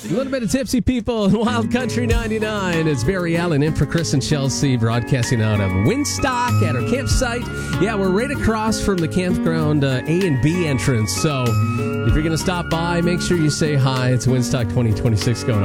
A little bit of tipsy people in Wild Country 99. It's Barry Allen in for Chris and Chelsea, broadcasting out of Windstock at our campsite. Yeah, we're right across from the campground A and B entrance. So if you're going to stop by, make sure you say hi. It's Windstock 2026 going on.